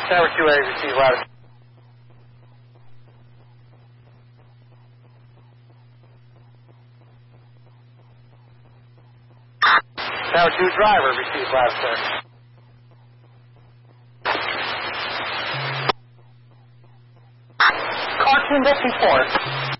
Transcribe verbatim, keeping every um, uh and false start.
Tower two A, receive latitude. Tower two driver, receive latitude. Caution, report.